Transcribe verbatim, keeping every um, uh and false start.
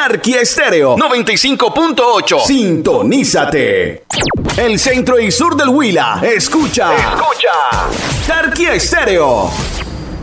Tarquia Estéreo noventa y cinco punto ocho. Sintonízate. El centro y sur del Huila. Escucha. Escucha. Tarquia Estéreo.